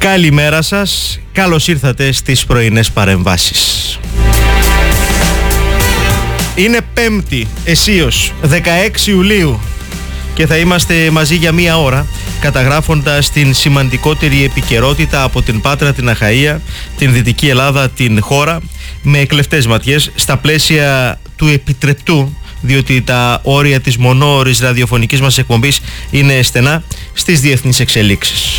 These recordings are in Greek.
Καλημέρα σας, καλώς ήρθατε στις πρωινές παρεμβάσεις. Είναι Πέμπτη, εσείως, 16 Ιουλίου και θα είμαστε μαζί για μία ώρα καταγράφοντας την σημαντικότερη επικαιρότητα από την Πάτρα, την Αχαΐα, την Δυτική Ελλάδα, την χώρα, με κλεφτές ματιές στα πλαίσια του επιτρεπτού, διότι τα όρια της μονόωρης ραδιοφωνικής μας εκπομπής είναι στενά, στις διεθνείς εξελίξεις.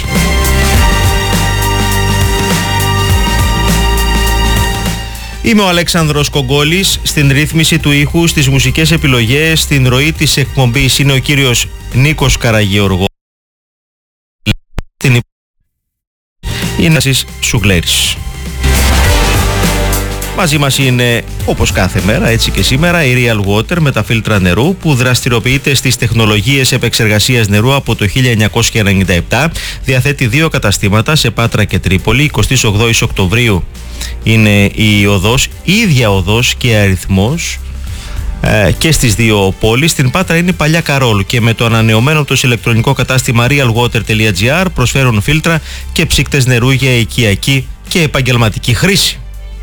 Είμαι ο Αλέξανδρος Κογκόλης, στην ρύθμιση του ήχου, στις μουσικές επιλογές, στην ροή της εκπομπής είναι ο κύριος Νίκος Καραγεωργός. Είναι ο Σουγλέρης. Μαζί μας είναι, όπως κάθε μέρα, έτσι και σήμερα, η Real Water με τα φίλτρα νερού που δραστηριοποιείται στις τεχνολογίες επεξεργασίας νερού από το 1997. Διαθέτει 2 καταστήματα σε Πάτρα και Τρίπολη. 28 Οκτωβρίου είναι η οδός, η ίδια οδός και αριθμός και στις δύο πόλεις. Στην Πάτρα είναι παλιά Καρόλου και με το ανανεωμένο τους ηλεκτρονικό κατάστημα realwater.gr προσφέρουν φίλτρα και ψύκτες νερού για οικιακή και επαγγελματική χρήση.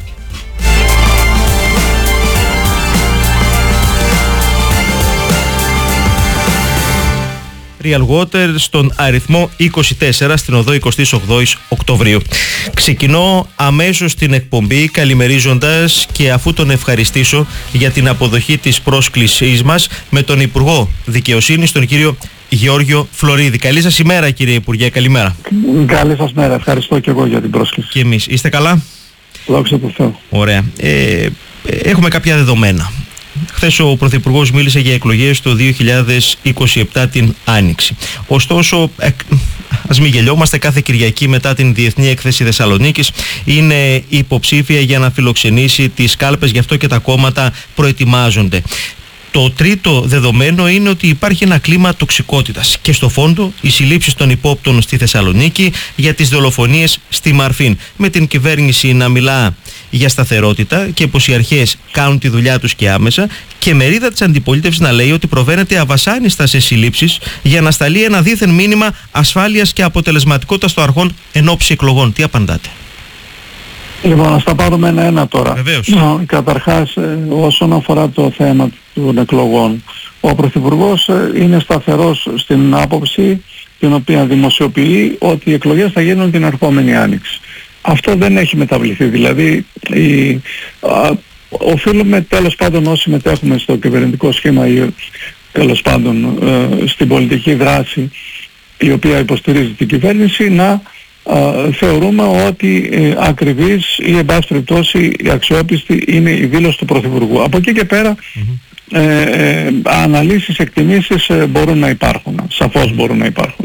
Real Water στον αριθμό 24 στην οδό 28 Οκτωβρίου. Ξεκινώ αμέσως την εκπομπή καλημερίζοντας και αφού τον ευχαριστήσω για την αποδοχή της πρόσκλησής μας με τον Υπουργό Δικαιοσύνης, τον κύριο Γεώργιο Φλωρίδη. Καλή σας ημέρα, κύριε Υπουργέ, καλημέρα. Καλή σας μέρα, ευχαριστώ και εγώ για την πρόσκληση. Και εμείς. Είστε καλά? Δόξα τω Θεώ. Ωραία. Έχουμε κάποια δεδομένα. Χθες ο Πρωθυπουργός μίλησε για εκλογές το 2027 την Άνοιξη. Ωστόσο, ας μην γελιόμαστε, κάθε Κυριακή μετά την Διεθνή Έκθεση Θεσσαλονίκης είναι υποψήφια για να φιλοξενήσει τις κάλπες, γι' αυτό και τα κόμματα προετοιμάζονται. Το τρίτο δεδομένο είναι ότι υπάρχει ένα κλίμα τοξικότητας και στο φόντο οι συλλήψεις των υπόπτων στη Θεσσαλονίκη για τις δολοφονίες στη Μαρφίν. Με την κυβέρνηση να μιλά για σταθερότητα και πως οι αρχές κάνουν τη δουλειά τους και άμεσα, και μερίδα της αντιπολίτευσης να λέει ότι προβαίνεται αβασάνιστα σε συλλήψεις για να σταλεί ένα δίθεν μήνυμα ασφάλειας και αποτελεσματικότητας των αρχών εν ώψη εκλογών. Τι απαντάτε? Λοιπόν, ας τα πάρουμε ένα-ένα τώρα. Βεβαίως. Καταρχάς, όσον αφορά το θέμα των εκλογών, ο Πρωθυπουργός είναι σταθερός στην άποψη την οποία δημοσιοποιεί ότι οι εκλογές θα γίνουν την ερχόμενη Άνοιξη. Αυτό δεν έχει μεταβληθεί. Δηλαδή, οφείλουμε τέλος πάντων όσοι συμμετέχουμε στο κυβερνητικό σχήμα ή τέλος πάντων στην πολιτική δράση η οποία υποστηρίζει την κυβέρνηση να θεωρούμε ότι ακριβής ή εν πάση περιπτώσει η αξιόπιστη είναι η δήλωση του Πρωθυπουργού. Από εκεί και πέρα αναλύσεις, εκτιμήσεις μπορούν να υπάρχουν, σαφώς μπορούν να υπάρχουν.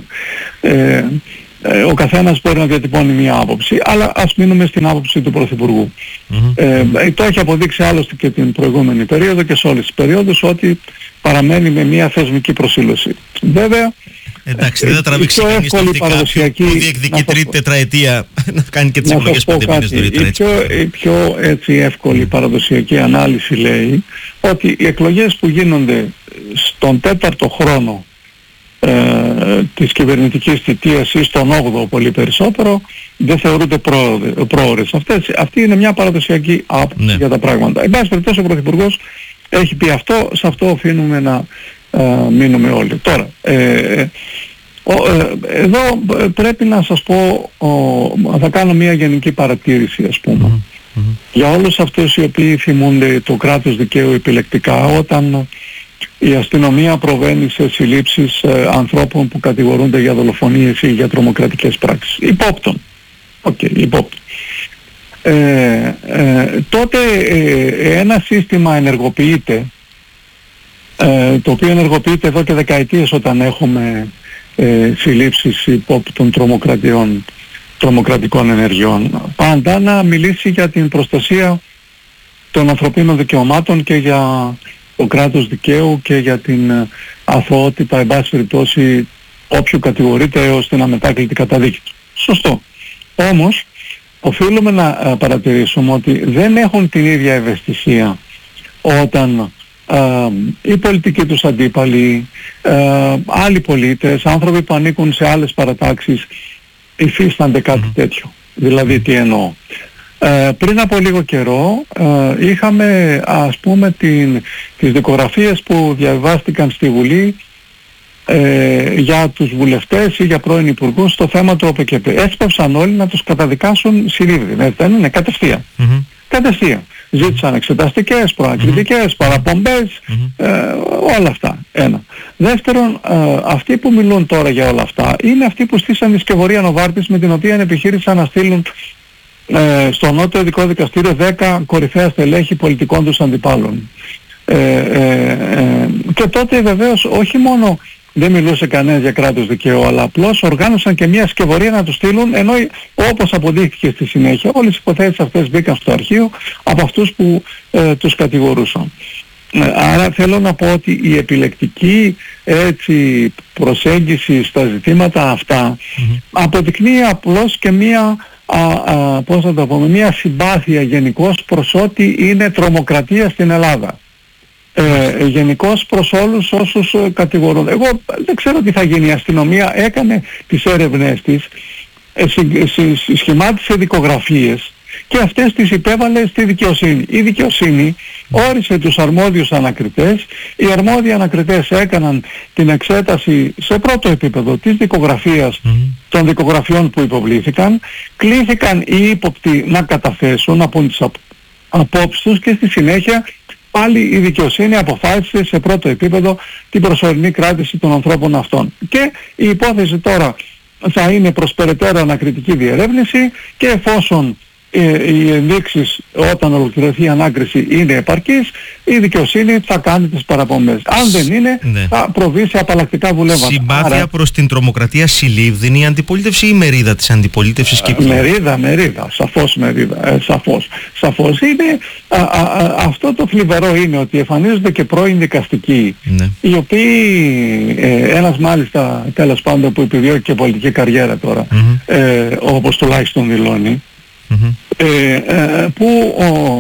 Ο καθένας μπορεί να διατυπώνει μία άποψη, αλλά ας μείνουμε στην άποψη του Πρωθυπουργού. Το έχει αποδείξει άλλωστε και την προηγούμενη περίοδο και σε όλες τις περίοδους ότι παραμένει με μία θεσμική προσήλωση. Βέβαια, εντάξει, δεν θα τραβήξει κανείς το αυτή που διεκδικεί τρίτη τετραετία να κάνει και τις εκλογές 5 μήνες νωρίτερα. Η πιο έτσι εύκολη παραδοσιακή ανάλυση λέει ότι οι εκλογές που γίνονται στον 4ο χρόνο της κυβερνητικής θητείας ή στον 8ο πολύ περισσότερο δεν θεωρούνται πρόορες. Αυτή είναι μια παραδοσιακή άποψη για τα πράγματα. Εν πάση περιπτώσει ο Πρωθυπουργός έχει πει αυτό, σε αυτό οφείλουμε να μείνουμε όλοι. Τώρα, εδώ πρέπει να σας πω, θα κάνω μια γενική παρατήρηση ας πούμε. Για όλους αυτούς οι οποίοι θυμούνται το κράτος δικαίου επιλεκτικά, όταν η αστυνομία προβαίνει σε συλλήψεις ανθρώπων που κατηγορούνται για δολοφονίες ή για τρομοκρατικές πράξεις. Υπόπτων. Υπόπτων. Τότε ένα σύστημα ενεργοποιείται, το οποίο ενεργοποιείται εδώ και δεκαετίες όταν έχουμε συλλήψεις υπόπτων τρομοκρατικών ενεργειών. Πάντα να μιλήσει για την προστασία των ανθρωπίνων δικαιωμάτων και για το κράτος δικαίου και για την αθωότητα, εν πάση περιπτώσει, όποιου κατηγορείται έως την αμετάκλητη καταδίκη του. Σωστό. Όμως, οφείλουμε να παρατηρήσουμε ότι δεν έχουν την ίδια ευαισθησία όταν οι πολιτικοί τους αντίπαλοι, άλλοι πολίτες, άνθρωποι που ανήκουν σε άλλες παρατάξεις υφίστανται κάτι τέτοιο. Δηλαδή τι εννοώ. Πριν από λίγο καιρό είχαμε ας πούμε τις δικογραφίες που διαβάστηκαν στη Βουλή για τους βουλευτές ή για πρώην υπουργούς στο θέμα του ΟΠΕΚΕΠ. Έσπευσαν όλοι να τους καταδικάσουν συρρήβδη. Δεν είναι κατευθείαν. Κατευθείαν. Ζήτησαν εξεταστικές, προανακριτικές, παραπομπές, όλα αυτά. Ένα. Δεύτερον, αυτοί που μιλούν τώρα για όλα αυτά είναι αυτοί που στήσαν τη σκευωρία Νοβάρτης, με την οποία επιχείρησαν να στείλουν στο Νότιο Ειδικό Δικαστήριο 10 κορυφαία στελέχη πολιτικών τους αντιπάλων. Και τότε βεβαίως όχι μόνο δεν μιλούσε κανένας για κράτος δικαίου, αλλά απλώς οργάνωσαν και μια σκευωρία να τους στείλουν, ενώ όπως αποδείχθηκε στη συνέχεια όλες οι υποθέσεις αυτές μπήκαν στο αρχείο από αυτούς που τους κατηγορούσαν. Άρα θέλω να πω ότι η επιλεκτική προσέγγιση στα ζητήματα αυτά αποδεικνύει απλώς και μια πώς θα το πούμε, μια συμπάθεια γενικώς προς ό,τι είναι τρομοκρατία στην Ελλάδα. Γενικώς προς όλους όσους κατηγορούν. Εγώ δεν ξέρω τι θα γίνει. Η αστυνομία έκανε τις έρευνες της, σχημάτισε δικογραφίες και αυτές τις υπέβαλε στη δικαιοσύνη. Η δικαιοσύνη όρισε τους αρμόδιους ανακριτές. Οι αρμόδιοι ανακριτές έκαναν την εξέταση σε πρώτο επίπεδο της δικογραφίας των δικογραφιών που υποβλήθηκαν. Κλήθηκαν οι ύποπτοι να καταθέσουν, να πούν τις απόψεις τους, και στη συνέχεια πάλι η δικαιοσύνη αποφάσισε σε πρώτο επίπεδο την προσωρινή κράτηση των ανθρώπων αυτών. Και η υπόθεση τώρα θα είναι προς περαιτέρω ανακριτική διερεύνηση, και εφόσον οι ενδείξεις όταν ολοκληρωθεί η ανάκριση είναι επαρκής, η δικαιοσύνη θα κάνει τις παραπομπές. Αν δεν είναι, θα προβεί σε απαλλακτικά βουλεύματα. Συμπάθεια προς την τρομοκρατία συλλήβδη η αντιπολίτευση ή μερίδα της αντιπολίτευσης και μερίδα, σαφώς μερίδα, σαφώς είναι. Αυτό το θλιβερό είναι ότι εμφανίζονται και πρώην δικαστικοί, οι οποίοι, ένας μάλιστα τέλος πάντων που επιδιώκει και πολιτική καριέρα τώρα, όπως τουλάχιστον δηλώνει, που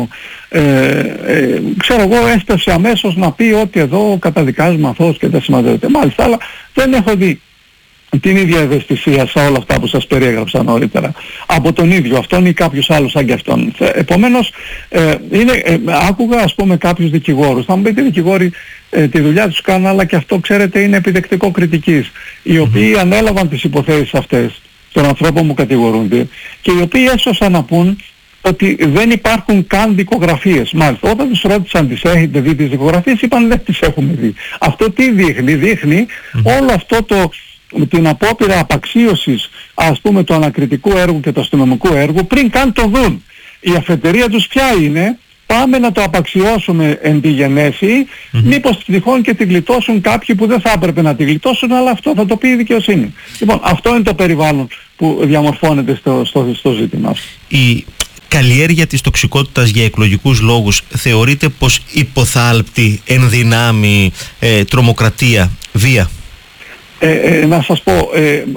ξέρω εγώ έστασε αμέσως να πει ότι εδώ καταδικάζουμε αθώους και δεν συμμαζεύεται. Μάλιστα, αλλά δεν έχω δει την ίδια ευαισθησία σε όλα αυτά που σας περιέγραψα νωρίτερα από τον ίδιο αυτόν ή κάποιους άλλους σαν και αυτόν. Επομένως άκουγα ας πούμε κάποιους δικηγόρους, θα μου πείτε οι δικηγόροι τη δουλειά τους κάνουν, αλλά και αυτό ξέρετε είναι επιδεκτικό κριτικής, οι οποίοι ανέλαβαν τις υποθέσεις αυτές των ανθρώπων που κατηγορούνται και οι οποίοι έσωσαν να πούν ότι δεν υπάρχουν καν δικογραφίες. Μάλιστα, όταν τους ρώτησαν τις έχετε δει τις δικογραφίες, είπαν δεν τις έχουμε δει. Αυτό τι δείχνει? Δείχνει όλο αυτό την απόπειρα απαξίωσης ας πούμε του ανακριτικού έργου και του αστυνομικού έργου πριν καν το δουν. Η αφετηρία τους ποια είναι? Πάμε να το απαξιώσουμε εν τη γενέση, μήπως τυχόν και την γλιτώσουν κάποιοι που δεν θα έπρεπε να την γλιτώσουν, αλλά αυτό θα το πει η δικαιοσύνη. Λοιπόν, αυτό είναι το περιβάλλον που διαμορφώνεται στο ζήτημα. Η καλλιέργεια της τοξικότητας για εκλογικούς λόγους θεωρείται πως υποθάλπτει εν δυνάμει τρομοκρατία, βία? Να σας πω,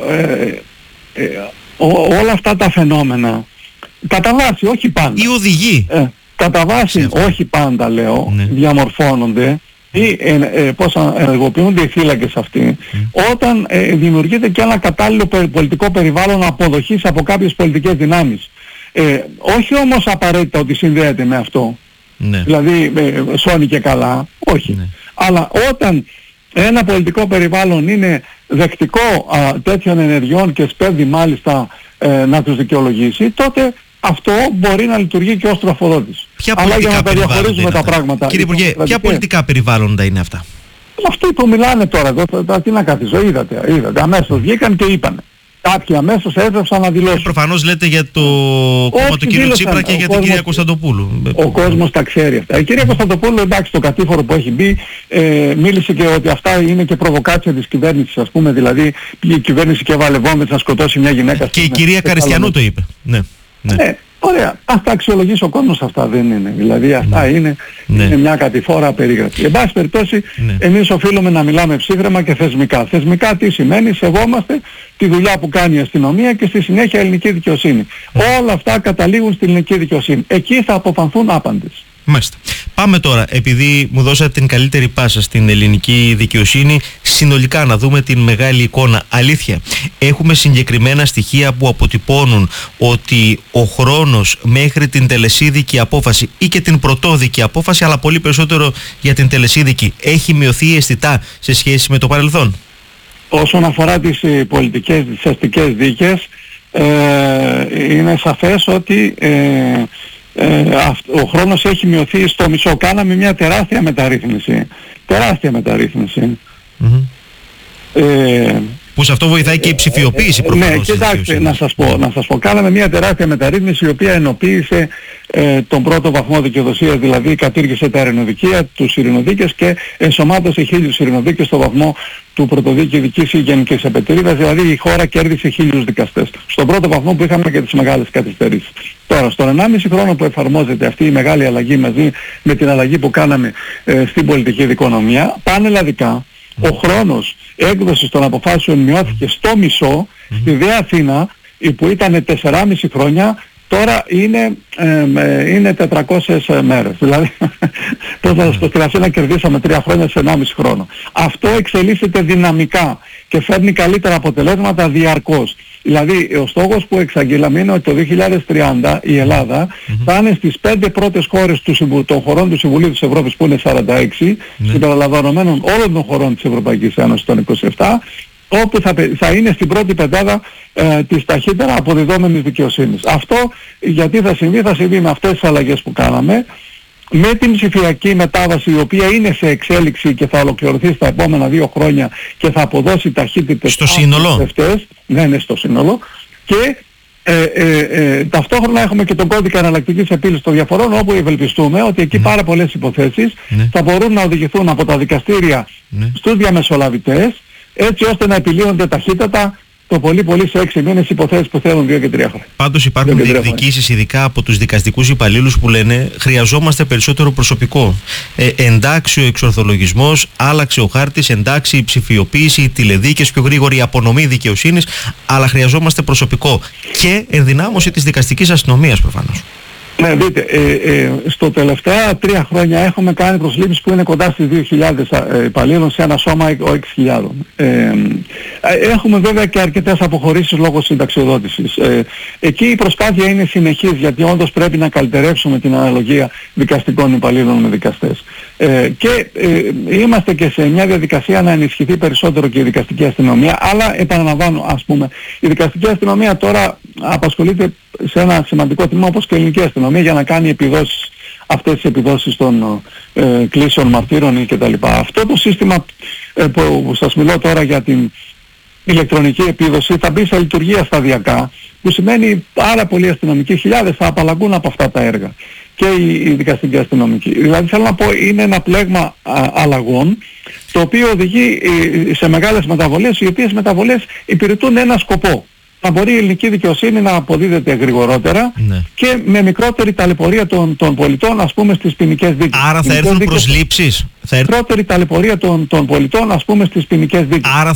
όλα αυτά τα φαινόμενα κατά βάση, όχι πάντα. Ή οδηγεί. Κατά βάση, όχι πάντα λέω, διαμορφώνονται ή πώς ενεργοποιούνται οι θύλακες αυτοί όταν δημιουργείται και ένα κατάλληλο πολιτικό περιβάλλον αποδοχής από κάποιες πολιτικές δυνάμεις. Όχι όμως απαραίτητα ότι συνδέεται με αυτό. Δηλαδή σώνει και καλά, όχι. Αλλά όταν ένα πολιτικό περιβάλλον είναι δεκτικό τέτοιων ενεργειών και σπέβδει μάλιστα να τους δικαιολογήσει, τότε αυτό μπορεί να λειτουργεί και ως τροφοδότης. Αλλά για να τα διαχωρίζουμε τα πράγματα. Κύριε Υπουργέ, ποια πολιτικά περιβάλλοντα είναι αυτά? Αυτοί που μιλάνε τώρα εδώ, τι να καθίσω, είδατε, αμέσως βγήκαν και είπανε. Κάποιοι αμέσως έτρεψαν να δηλώσουν. Προφανώς λέτε για το κόμμα του κ. Τσίπρα και για την κυρία Κωνσταντοπούλου. Ο κόσμος τα ξέρει αυτά. Η κυρία Κωνσταντοπούλου, εντάξει, το κατήφορο που έχει μπει, μίλησε και ότι αυτά είναι και προβοκάτσια της κυβέρνησης, ας πούμε, δηλαδή η κυβέρνηση και βαλευόμετς να σκοτώσει μια γυναίκα. Και η κυρία Καριστιανού το είπε. Ωραία, ας τα αξιολογήσει ο κόσμος, αυτά δεν είναι. Δηλαδή αυτά είναι μια κατηφόρα περίγραφη. Εν πάση περιπτώσει, εμείς οφείλουμε να μιλάμε ψύχρεμα και θεσμικά. Θεσμικά τι σημαίνει? Σεβόμαστε τη δουλειά που κάνει η αστυνομία και στη συνέχεια η ελληνική δικαιοσύνη. Όλα αυτά καταλήγουν στην ελληνική δικαιοσύνη. Εκεί θα αποφανθούν άπαντες. Μάλιστα. Πάμε τώρα, επειδή μου δώσατε την καλύτερη πάσα στην ελληνική δικαιοσύνη, συνολικά να δούμε την μεγάλη εικόνα. Αλήθεια, έχουμε συγκεκριμένα στοιχεία που αποτυπώνουν ότι ο χρόνος μέχρι την τελεσίδικη απόφαση ή και την πρωτόδικη απόφαση, αλλά πολύ περισσότερο για την τελεσίδικη, έχει μειωθεί αισθητά σε σχέση με το παρελθόν? Όσον αφορά τις πολιτικές, τις αστικές δίκες, είναι σαφές ότι ο χρόνος έχει μειωθεί στο μισό. Κάναμε μια τεράστια μεταρρύθμιση. Που σε αυτό βοηθάει και η ψηφιοποίηση προφανώς. Ναι, κοιτάξτε, να σας πω. Κάναμε μια τεράστια μεταρρύθμιση η οποία ενοποίησε τον πρώτο βαθμό δικαιοδοσίας, δηλαδή κατήργησε τα ειρηνοδικεία, τους ειρηνοδίκες και ενσωμάτωσε 1.000 ειρηνοδίκες στο βαθμό του πρωτοδίκη ειδικής ή γενικής επετηρίδας, δηλαδή η χώρα κέρδισε 1.000 δικαστές. Στον πρώτο βαθμό που είχαμε και τις μεγάλες καθυστερήσεις. Τώρα, στον 1,5 χρόνο που εφαρμόζεται αυτή η μεγάλη αλλαγή μαζί με την αλλαγή που κάναμε στην πολιτική δικονομία, πανελλαδικά, ο χρόνος έκδοσης των αποφάσεων μειώθηκε στο μισό. Στη ΔΕ Αθήνα, που ήταν 4,5 χρόνια, τώρα είναι 400 μέρες. Δηλαδή, πώς να σας πω, στην Αθήνα κερδίσαμε 3 χρόνια σε 1,5 χρόνο. Αυτό εξελίσσεται δυναμικά και φέρνει καλύτερα αποτελέσματα διαρκώς. Δηλαδή, ο στόχος που εξαγγείλαμε είναι ότι το 2030 η Ελλάδα θα είναι στις 5 πρώτες χώρες των χωρών του Συμβουλίου της Ευρώπης, που είναι 46, συμπεριλαμβανομένων όλων των χωρών της Ευρωπαϊκής Ένωσης των 27, όπου θα είναι στην πρώτη πεντάδα της ταχύτερα αποδιδόμενης δικαιοσύνης. Αυτό γιατί θα συμβεί με αυτές τις αλλαγές που κάναμε, με την ψηφιακή μετάβαση, η οποία είναι σε εξέλιξη και θα ολοκληρωθεί στα επόμενα 2 χρόνια και θα αποδώσει ταχύτητες στο σύνολο. Ναι, είναι στο σύνολο. Και ταυτόχρονα έχουμε και τον κώδικα εναλλακτικής επίλυσης των διαφορών, όπου ευελπιστούμε ότι εκεί πάρα πολλές υποθέσεις θα μπορούν να οδηγηθούν από τα δικαστήρια στους διαμεσολαβητές, έτσι ώστε να επιλύονται ταχύτατα, το πολύ σε 6 μήνες υποθέσεις που θέλουν 2 και 3 χρόνια. Πάντως υπάρχουν διεκδικήσεις ειδικά από τους δικαστικούς υπαλλήλους που λένε χρειαζόμαστε περισσότερο προσωπικό. Εντάξει ο εξορθολογισμός, άλλαξε ο χάρτης, εντάξει η ψηφιοποίηση, οι τηλεδίκες, πιο γρήγορη απονομή δικαιοσύνης, αλλά χρειαζόμαστε προσωπικό και ενδυνάμωση της δικαστικής αστυνομίας προφανώς. Ναι, δείτε, στο τελευταία 3 χρόνια έχουμε κάνει προσλήψεις που είναι κοντά στις 2.000 υπαλλήλων σε ένα σώμα 6.000. Έχουμε βέβαια και αρκετές αποχωρήσεις λόγω συνταξιοδότησης. Εκεί η προσπάθεια είναι συνεχής, γιατί όντως πρέπει να καλυτερεύσουμε την αναλογία δικαστικών υπαλλήλων με δικαστές. Και είμαστε και σε μια διαδικασία να ενισχυθεί περισσότερο και η δικαστική αστυνομία, αλλά επαναλαμβάνω, ας πούμε, η δικαστική αστυνομία τώρα απασχολείται σε ένα σημαντικό τμήμα όπως και η ελληνική αστυνομία για να κάνει επιδόσεις, αυτές τις επιδόσεις των κλήσεων μαρτύρων κτλ. Αυτό το σύστημα που σας μιλώ τώρα για την ηλεκτρονική επίδοση θα μπει σε λειτουργία σταδιακά, που σημαίνει πάρα πολλοί αστυνομικοί, χιλιάδες θα απαλλαγούν από αυτά τα έργα και η δικαστική αστυνομική. Δηλαδή θέλω να πω, είναι ένα πλέγμα αλλαγών το οποίο οδηγεί σε μεγάλες μεταβολές, οι οποίες μεταβολές υπηρετούν ένα σκοπό. Να μπορεί η ελληνική δικαιοσύνη να αποδίδεται γρηγορότερα και με μικρότερη ταλαιπωρία των πολιτών, ας πούμε, στις ποινικές δίκες. Άρα θα έρθουν προσλήψεις. Μικρότερη ταλαιπωρία των πολιτών, ας πούμε, στις ποινικές δίκες.